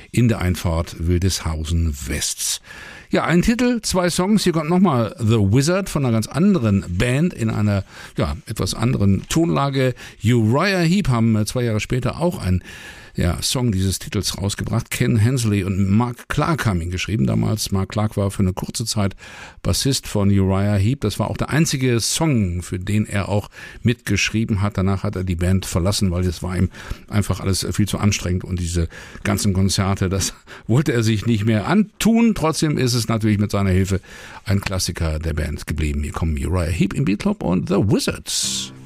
in der Einfahrt Wildeshausen West. Ja, ein Titel, 2 Songs. Hier kommt nochmal The Wizard von einer ganz anderen Band in einer etwas anderen Tonlage. Uriah Heep haben 2 Jahre später auch ein Song dieses Titels rausgebracht. Ken Hensley und Mark Clark haben ihn geschrieben. Damals, Mark Clark war für eine kurze Zeit Bassist von Uriah Heep. Das war auch der einzige Song, für den er auch mitgeschrieben hat. Danach hat er die Band verlassen, weil es war ihm einfach alles viel zu anstrengend und diese ganzen Konzerte, das wollte er sich nicht mehr antun. Trotzdem ist es natürlich mit seiner Hilfe ein Klassiker der Band geblieben. Hier kommen Uriah Heep im Beat Club und The Wizards.